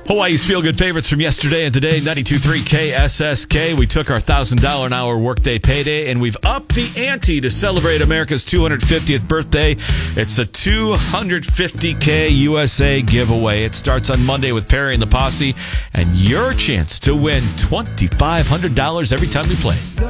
Hawaii's feel-good favorites from yesterday and today, 92.3 KSSK. We took our $1,000 an hour workday payday, and we've upped the ante to celebrate America's 250th birthday. It's a $250K USA giveaway. It starts on Monday with Perry and the Posse, and your chance to win $2,500 every time we play.